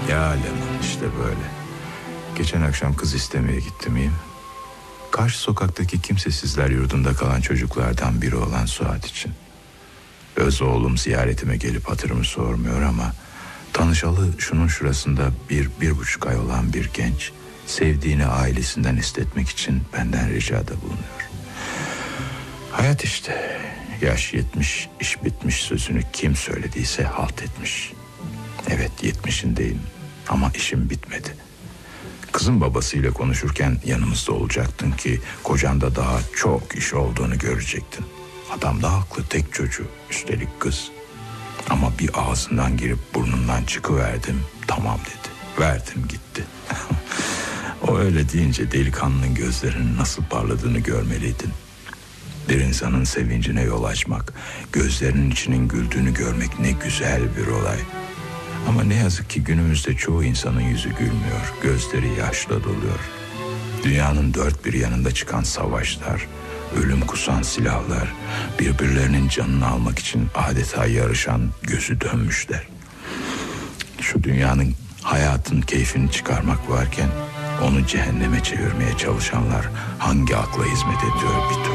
Ya Leman, işte böyle. Geçen akşam kız istemeye gittim, iyi mi? Karşı sokaktaki kimsesizler yurdunda kalan çocuklardan biri olan Suat için. Öz oğlum ziyaretime gelip hatırımı sormuyor ama tanışalı şunun şurasında 1,5 ay olan bir genç sevdiğini ailesinden istetmek için benden ricada bulunuyor. Hayat işte. Yaş 70, iş bitmiş sözünü kim söylediyse halt etmiş. Evet, 70'indeyim ama işim bitmedi. Kızın babasıyla konuşurken yanımızda olacaktın ki kocanda daha çok iş olduğunu görecektin. Adam da haklı, tek çocuğu, üstelik kız. Ama bir ağzından girip burnundan çıkıverdim, tamam dedi. Verdim gitti. O öyle deyince delikanlının gözlerinin nasıl parladığını görmeliydin. Bir insanın sevincine yol açmak, gözlerinin içinin güldüğünü görmek ne güzel bir olay. Ama ne yazık ki günümüzde çoğu insanın yüzü gülmüyor, gözleri yaşla doluyor. Dünyanın dört bir yanında çıkan savaşlar, ölüm kusan silahlar, birbirlerinin canını almak için adeta yarışan, gözü dönmüşler. Şu dünyanın, hayatın keyfini çıkarmak varken onu cehenneme çevirmeye çalışanlar hangi akla hizmet ediyor bir türlü